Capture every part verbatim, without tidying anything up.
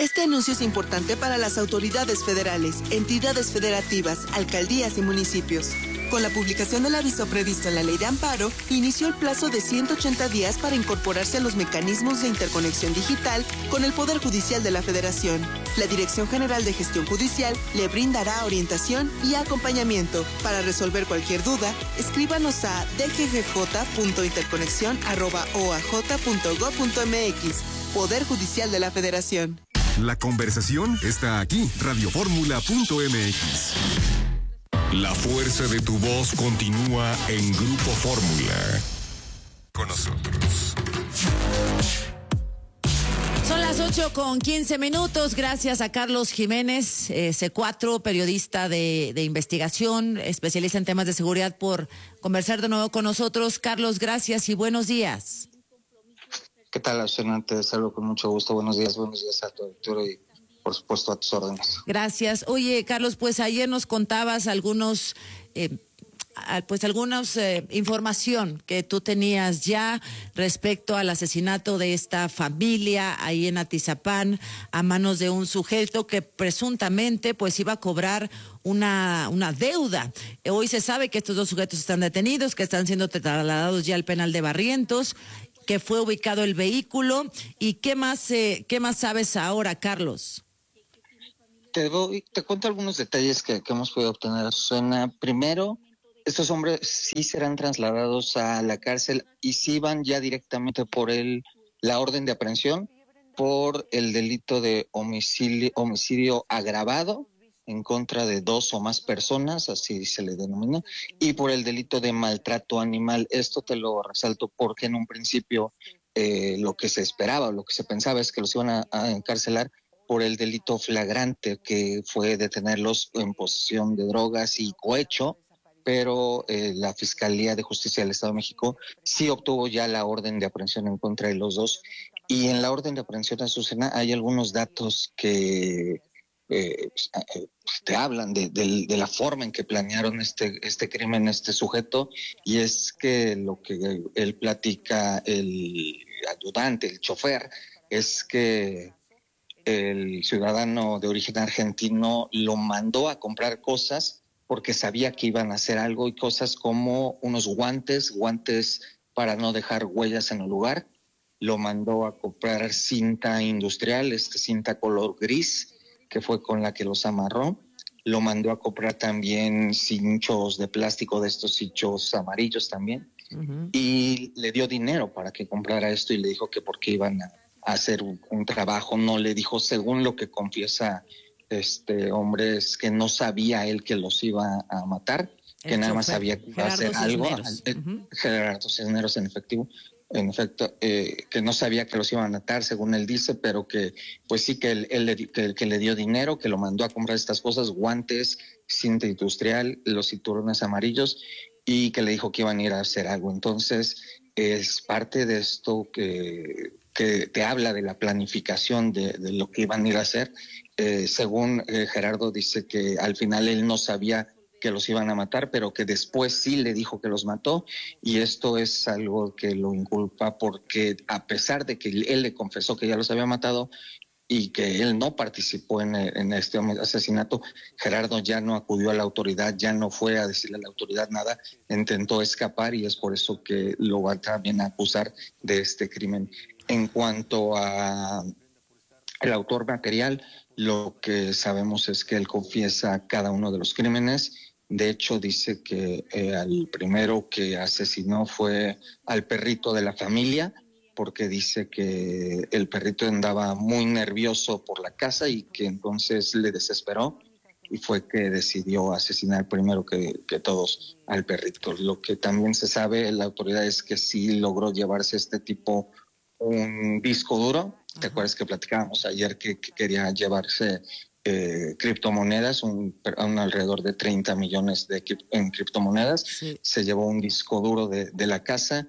Este anuncio es importante para las autoridades federales, entidades federativas, alcaldías y municipios. Con la publicación del aviso previsto en la Ley de Amparo, inició el plazo de ciento ochenta días para incorporarse a los mecanismos de interconexión digital con el Poder Judicial de la Federación. La Dirección General de Gestión Judicial le brindará orientación y acompañamiento. Para resolver cualquier duda, escríbanos a d g g j punto interconexión arroba o a j punto gob punto m x. Poder Judicial de la Federación. La conversación está aquí, radio fórmula punto m x. La fuerza de tu voz continúa en Grupo Fórmula. Con nosotros. Son las ocho con quince minutos. Gracias a Carlos Jiménez, eh, C cuatro, periodista de, de investigación, especialista en temas de seguridad, por conversar de nuevo con nosotros. Carlos, gracias y buenos días. ¿Qué tal, Ashena? Te saludo con mucho gusto. Buenos días, buenos días a tu auditorio y, por supuesto, a tus órdenes. Gracias. Oye, Carlos, pues ayer nos contabas algunos, eh, pues algunos eh, información que tú tenías ya respecto al asesinato de esta familia ahí en Atizapán a manos de un sujeto que presuntamente pues iba a cobrar una una deuda. Hoy se sabe que estos dos sujetos están detenidos, que están siendo trasladados ya al penal de Barrientos, que fue ubicado el vehículo. ¿Y qué más eh, qué más sabes ahora, Carlos? Te doy, te cuento algunos detalles que, que hemos podido obtener, Susana. Primero, estos hombres sí serán trasladados a la cárcel y sí van ya directamente por el la orden de aprehensión por el delito de homicidio, homicidio agravado en contra de dos o más personas, así se le denomina, y por el delito de maltrato animal. Esto te lo resalto porque en un principio eh, lo que se esperaba, lo que se pensaba es que los iban a, a encarcelar por el delito flagrante, que fue detenerlos en posesión de drogas y cohecho, pero eh, la Fiscalía de Justicia del Estado de México sí obtuvo ya la orden de aprehensión en contra de los dos. Y en la orden de aprehensión, Azucena, hay algunos datos que eh, te hablan de, de, de la forma en que planearon este, este crimen, este sujeto, y es que lo que él platica, el ayudante, el chofer, es que el ciudadano de origen argentino lo mandó a comprar cosas porque sabía que iban a hacer algo, y cosas como unos guantes, guantes para no dejar huellas en el lugar. Lo mandó a comprar cinta industrial, esta cinta color gris, que fue con la que los amarró. Lo mandó a comprar también cinchos de plástico, de estos cinchos amarillos también. Uh-huh. Y le dio dinero para que comprara esto y le dijo que porque iban a hacer un, un trabajo. No le dijo, según lo que confiesa este hombre, es que no sabía él que los iba a matar, el que nada más sabía que iba a hacer algo. Uh-huh. Gerardo Cisneros, en efectivo, en efecto, eh, que no sabía que los iban a matar, según él dice, pero que pues sí que él, él le, que, que le dio dinero, que lo mandó a comprar estas cosas, guantes, cinta industrial, los cinturones amarillos, y que le dijo que iban a ir a hacer algo. Entonces, es parte de esto que que te habla de la planificación de, de lo que iban a ir a hacer. Eh, según eh, Gerardo dice que al final él no sabía que los iban a matar, pero que después sí le dijo que los mató, y esto es algo que lo inculpa porque a pesar de que él le confesó que ya los había matado y que él no participó en, en este asesinato, Gerardo ya no acudió a la autoridad, ya no fue a decirle a la autoridad nada, intentó escapar, y es por eso que lo van también a acusar de este crimen. En cuanto a el autor material, lo que sabemos es que él confiesa cada uno de los crímenes. De hecho, dice que eh, al primero que asesinó fue al perrito de la familia, porque dice que el perrito andaba muy nervioso por la casa y que entonces le desesperó y fue que decidió asesinar primero que, que todos al perrito. Lo que también se sabe, la autoridad, es que sí logró llevarse este tipo un disco duro. ¿Te Ajá. acuerdas que platicábamos ayer que, que quería llevarse eh, criptomonedas, un, un alrededor de treinta millones de, en criptomonedas? Sí. Se llevó un disco duro de, de la casa,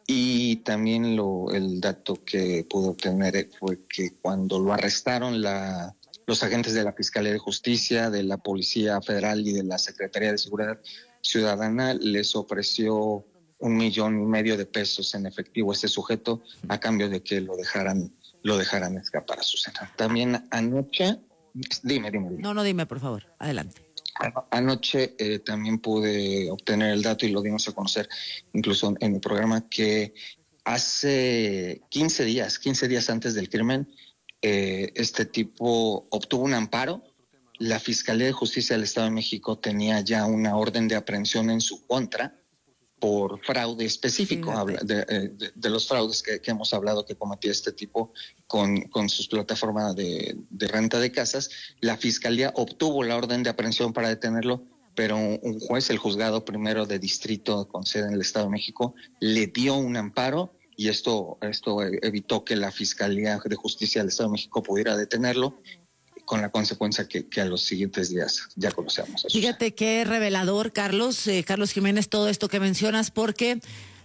y también lo, el dato que pudo obtener fue que cuando lo arrestaron, la, los agentes de la Fiscalía de Justicia, de la Policía Federal y de la Secretaría de Seguridad Ciudadana les ofreció un millón y medio de pesos en efectivo a este sujeto a cambio de que lo dejaran lo dejaran escapar a Azucena. También anoche, dime, dime, dime. No, no, dime, por favor, adelante. Anoche eh, también pude obtener el dato y lo dimos a conocer incluso en el programa que hace quince días, quince días antes del crimen, eh, este tipo obtuvo un amparo. La Fiscalía de Justicia del Estado de México tenía ya una orden de aprehensión en su contra por fraude específico, habla de, de, de los fraudes que, que hemos hablado que cometía este tipo con, con sus plataformas de, de renta de casas. La Fiscalía obtuvo la orden de aprehensión para detenerlo, pero un, un juez, el juzgado primero de distrito con sede en el Estado de México, le dio un amparo y esto, esto evitó que la Fiscalía de Justicia del Estado de México pudiera detenerlo, con la consecuencia que, que a los siguientes días ya conocemos. Fíjate qué revelador, Carlos, eh, Carlos Jiménez, todo esto que mencionas, porque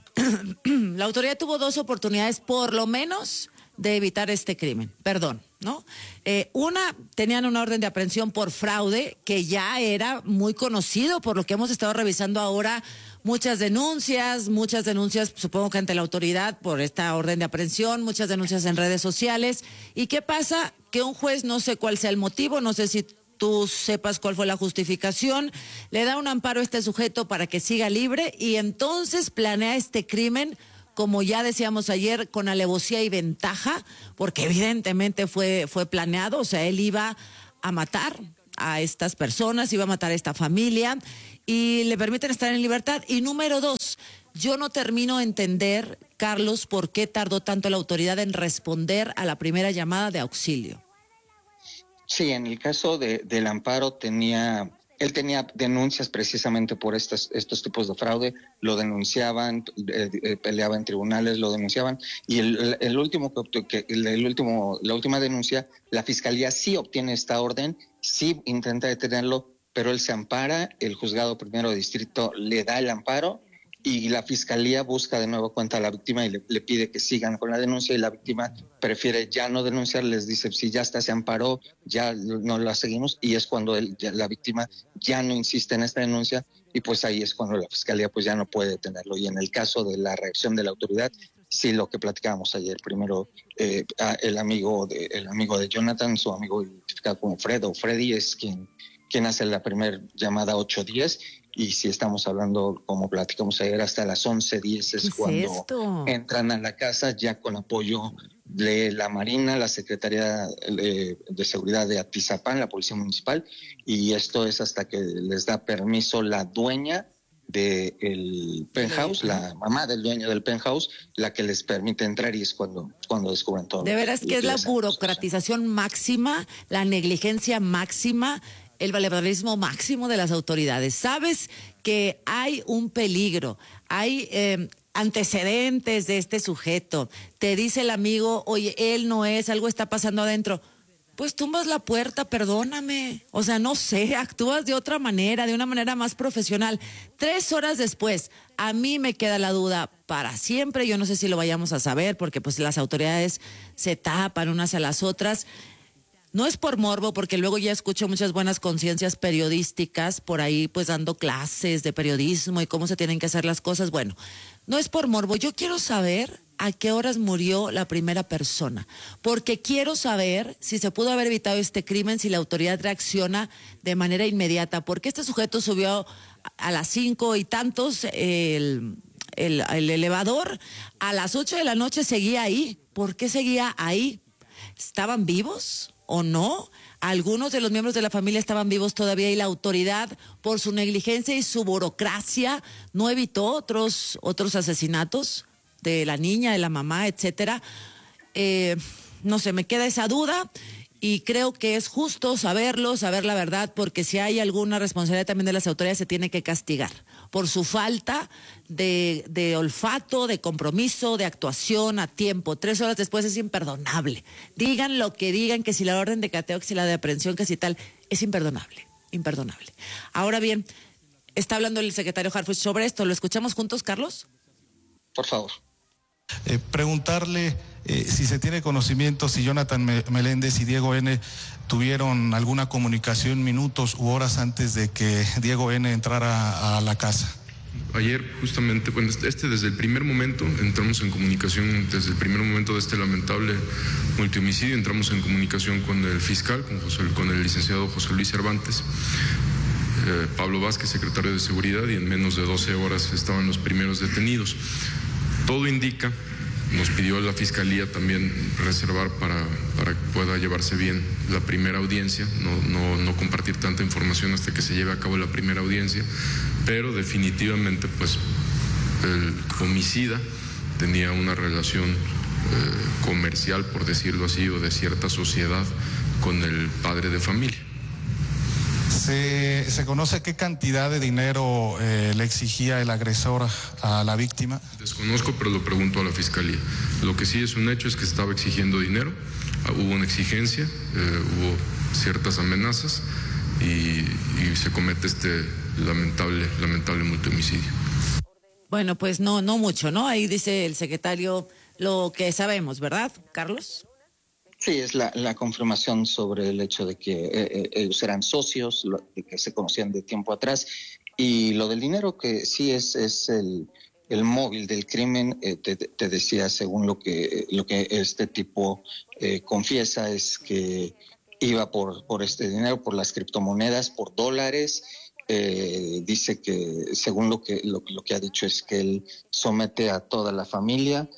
la autoridad tuvo dos oportunidades, por lo menos, de evitar este crimen. Perdón, ¿no? Eh, una, tenían una orden de aprehensión por fraude, que ya era muy conocido, por lo que hemos estado revisando ahora, muchas denuncias, muchas denuncias, supongo que ante la autoridad por esta orden de aprehensión, muchas denuncias en redes sociales. ¿Y qué pasa? Que un juez, no sé cuál sea el motivo, no sé si tú sepas cuál fue la justificación, le da un amparo a este sujeto para que siga libre y entonces planea este crimen, como ya decíamos ayer, con alevosía y ventaja, porque evidentemente fue, fue planeado, o sea, él iba a matar a estas personas, iba a matar a esta familia y le permiten estar en libertad. Y número dos, yo no termino de entender, Carlos, por qué tardó tanto la autoridad en responder a la primera llamada de auxilio. Sí, en el caso de, del amparo tenía, él tenía denuncias precisamente por estos, estos tipos de fraude, lo denunciaban, eh, eh, peleaba en tribunales, lo denunciaban, y el, el último que el, el último, la última denuncia, la Fiscalía sí obtiene esta orden, sí intenta detenerlo, pero él se ampara, el juzgado primero de distrito le da el amparo y la Fiscalía busca de nuevo cuenta a la víctima y le, le pide que sigan con la denuncia y la víctima prefiere ya no denunciar, les dice si ya está, se amparó, ya no la seguimos, y es cuando él, ya, la víctima ya no insiste en esta denuncia y pues ahí es cuando la Fiscalía pues ya no puede detenerlo. Y en el caso de la reacción de la autoridad, sí, lo que platicábamos ayer, primero eh, el amigo de el amigo de Jonathan, su amigo identificado como Fred o Freddy, es quien, quien hace la primera llamada ocho diez. Y si estamos hablando, como platicamos ayer, hasta las once diez es cuando esto? entran a la casa ya con apoyo de la Marina, la Secretaría de, de Seguridad de Atizapán, la Policía Municipal, y esto es hasta que les da permiso la dueña del penthouse, la mamá del dueño del penthouse, la que les permite entrar y es cuando, cuando descubren todo. De veras que es la burocratización máxima, la negligencia máxima, el valemadrismo máximo de las autoridades. Sabes que hay un peligro, hay eh, antecedentes de este sujeto. Te dice el amigo, oye, él no es, algo está pasando adentro. Pues tumbas la puerta, perdóname. O sea, no sé, actúas de otra manera, de una manera más profesional. Tres horas después, a mí me queda la duda para siempre. Yo no sé si lo vayamos a saber, porque pues las autoridades se tapan unas a las otras. No es por morbo, porque luego ya escucho muchas buenas conciencias periodísticas por ahí, pues dando clases de periodismo y cómo se tienen que hacer las cosas. Bueno, no es por morbo. Yo quiero saber a qué horas murió la primera persona, porque quiero saber si se pudo haber evitado este crimen, si la autoridad reacciona de manera inmediata, porque este sujeto subió a las cinco y tantos el, el, el elevador, a las ocho de la noche seguía ahí. ¿Por qué seguía ahí? ¿Estaban vivos o no? Algunos de los miembros de la familia estaban vivos todavía y la autoridad, por su negligencia y su burocracia, no evitó otros, otros asesinatos de la niña, de la mamá, etcétera. Eh, no sé, me queda esa duda y creo que es justo saberlo, saber la verdad, porque si hay alguna responsabilidad también de las autoridades se tiene que castigar por su falta de, de olfato, de compromiso, de actuación a tiempo. Tres horas después es imperdonable. Digan lo que digan, que si la orden de cateo, que si la de aprehensión, que si tal, es imperdonable, imperdonable. Ahora bien, está hablando el secretario Harfuch sobre esto. ¿Lo escuchamos juntos, Carlos? Por favor. Eh, preguntarle eh, si se tiene conocimiento si Jonathan Meléndez y Diego N. tuvieron alguna comunicación minutos u horas antes de que Diego N. entrara a la casa. Ayer justamente, bueno, este desde el primer momento entramos en comunicación, desde el primer momento de este lamentable multihomicidio, entramos en comunicación con el fiscal, con, José, con el licenciado José Luis Cervantes, eh, Pablo Vázquez, secretario de Seguridad, y en menos de doce horas estaban los primeros detenidos. Todo indica, nos pidió la Fiscalía también reservar para, para que pueda llevarse bien la primera audiencia, no, no, no compartir tanta información hasta que se lleve a cabo la primera audiencia, pero definitivamente pues el homicida tenía una relación eh, comercial, por decirlo así, o de cierta sociedad con el padre de familia. ¿Se, ¿Se conoce qué cantidad de dinero eh, le exigía el agresor a la víctima? Desconozco, pero lo pregunto a la Fiscalía. Lo que sí es un hecho es que estaba exigiendo dinero, hubo una exigencia, eh, hubo ciertas amenazas y, y se comete este lamentable, lamentable multihomicidio. Bueno, pues no, no mucho, ¿no? Ahí dice el secretario lo que sabemos, ¿verdad, Carlos? Sí, es la, la confirmación sobre el hecho de que eh, ellos eran socios, lo, de que se conocían de tiempo atrás, y lo del dinero que sí es, es el, el móvil del crimen. Eh, te, te decía, según lo que, lo que este tipo eh, confiesa, es que iba por, por este dinero, por las criptomonedas, por dólares. Eh, dice que, según lo que, lo, lo que ha dicho, es que él somete a toda la familia,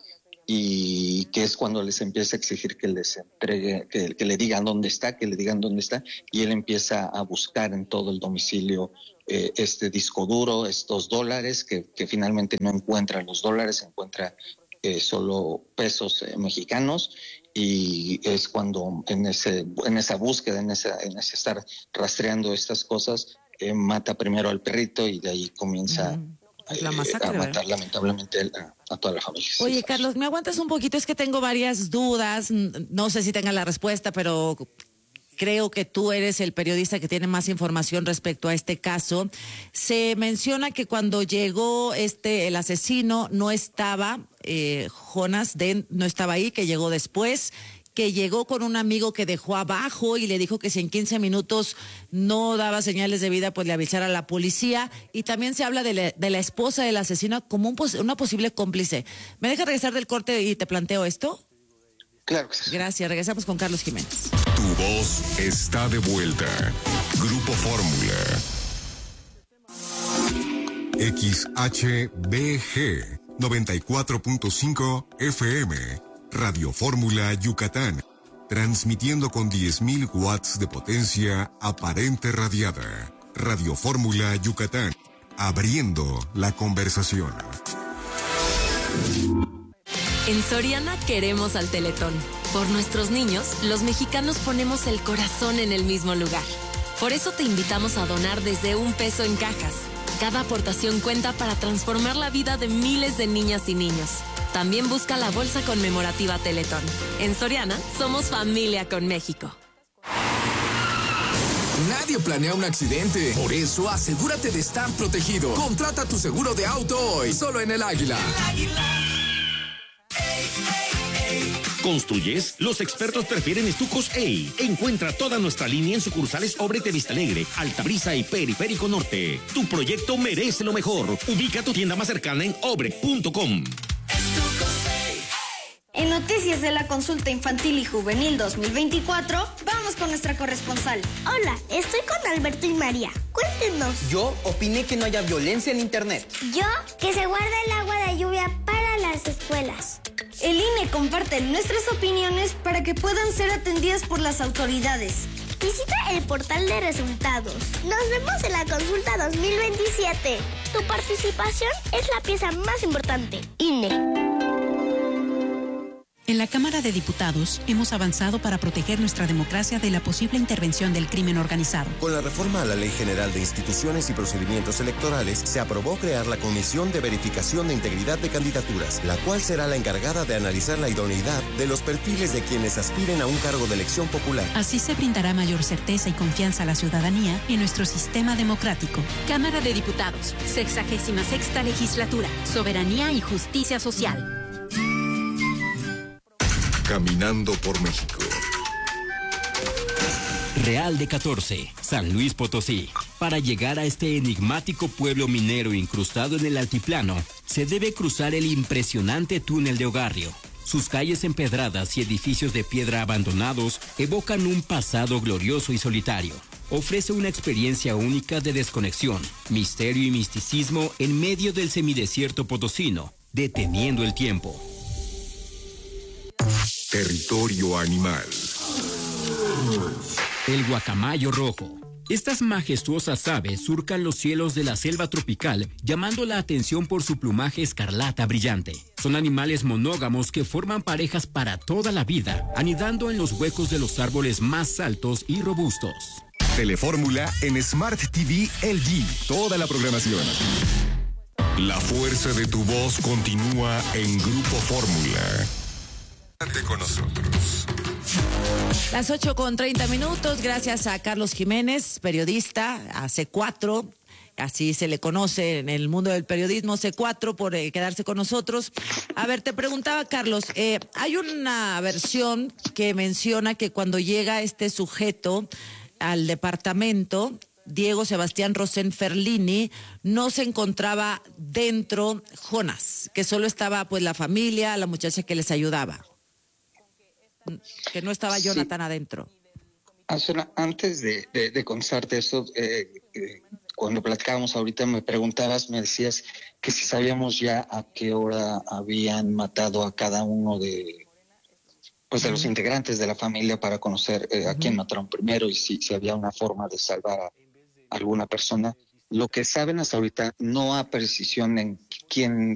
y que es cuando les empieza a exigir que les entregue, que, que le digan dónde está, que le digan dónde está, y él empieza a buscar en todo el domicilio eh, este disco duro, estos dólares, que, que finalmente no encuentra los dólares, encuentra eh, solo pesos eh, mexicanos, y es cuando en ese en esa búsqueda, en esa en ese estar rastreando estas cosas, eh, mata primero al perrito y de ahí comienza Mm. La masacre, eh, a matar ¿verdad? lamentablemente a, a toda la familia. Oye, Sí, Carlos, ¿me aguantas un poquito? Es que tengo varias dudas, no sé si tenga la respuesta, pero creo que tú eres el periodista que tiene más información respecto a este caso. Se menciona que cuando llegó este el asesino no estaba, eh, Jonas Den no estaba ahí, que llegó después, que llegó con un amigo que dejó abajo y le dijo que si en quince minutos no daba señales de vida, pues le avisara a la policía. Y también se habla de la, de la esposa del asesino como un pos, una posible cómplice. ¿Me dejas regresar del corte y te planteo esto? claro que sí. Gracias, regresamos con Carlos Jiménez. Tu voz está de vuelta. Grupo Fórmula. X H B G noventa y cuatro punto cinco F M. Radio Fórmula Yucatán, transmitiendo con diez mil watts de potencia aparente radiada. Radio Fórmula Yucatán, abriendo la conversación. En Soriana queremos al Teletón. Por nuestros niños, los mexicanos ponemos el corazón en el mismo lugar. Por eso te invitamos a donar desde un peso en cajas. Cada aportación cuenta para transformar la vida de miles de niñas y niños. También busca la bolsa conmemorativa Teletón. En Soriana, somos familia con México. Nadie planea un accidente. Por eso, asegúrate de estar protegido. Contrata tu seguro de auto hoy, solo en El Águila. El Águila. ¿Construyes? Los expertos prefieren Estucos E. Encuentra toda nuestra línea en sucursales Obrete de Vista Alegre, Altabrisa y Periférico Norte. Tu proyecto merece lo mejor. Ubica tu tienda más cercana en obre punto com. En Noticias de la Consulta Infantil y Juvenil dos mil veinticuatro, vamos con nuestra corresponsal. Hola, estoy con Alberto y María. Cuéntenos. Yo opiné que no haya violencia en internet. Yo, que se guarda el agua de lluvia para las escuelas. El I N E comparte nuestras opiniones para que puedan ser atendidas por las autoridades. Visita el portal de resultados. Nos vemos en la consulta dos mil veintisiete. Tu participación es la pieza más importante. I N E. En la Cámara de Diputados hemos avanzado para proteger nuestra democracia de la posible intervención del crimen organizado. Con la reforma a la Ley General de Instituciones y Procedimientos Electorales, se aprobó crear la Comisión de Verificación de Integridad de Candidaturas, la cual será la encargada de analizar la idoneidad de los perfiles de quienes aspiren a un cargo de elección popular. Así se brindará mayor certeza y confianza a la ciudadanía en nuestro sistema democrático. Cámara de Diputados, sexagésima sexta legislatura, soberanía y justicia social. Caminando por México. Real de catorce, San Luis Potosí. Para llegar a este enigmático pueblo minero incrustado en el altiplano, se debe cruzar el impresionante túnel de Ogarrio. Sus calles empedradas y edificios de piedra abandonados evocan un pasado glorioso y solitario. Ofrece una experiencia única de desconexión, misterio y misticismo en medio del semidesierto potosino, deteniendo el tiempo. Territorio animal. El guacamayo rojo. Estas majestuosas aves surcan los cielos de la selva tropical, llamando la atención por su plumaje escarlata brillante. Son animales monógamos que forman parejas para toda la vida, anidando en los huecos de los árboles más altos y robustos. Telefórmula en Smart T V L G. Toda la programación. La fuerza de tu voz continúa en Grupo Fórmula. Quédate con nosotros. Las ocho con treinta minutos, gracias a Carlos Jiménez, periodista, a C cuatro, así se le conoce en el mundo del periodismo, C cuatro, por eh, quedarse con nosotros. A ver, te preguntaba, Carlos, eh, hay una versión que menciona que cuando llega este sujeto al departamento, Diego Sebastián Rosén Ferlini, no se encontraba dentro Jonas, que solo estaba pues la familia, la muchacha que les ayudaba. Que no estaba Jonathan sí. adentro. Antes de, de, de contarte eso, eh, eh, cuando platicábamos ahorita me preguntabas, me decías que si sabíamos ya a qué hora habían matado a cada uno de, pues, de uh-huh. los integrantes de la familia para conocer eh, a uh-huh. quién mataron primero y si, si había una forma de salvar a alguna persona. Lo que saben hasta ahorita, no a precisión en quién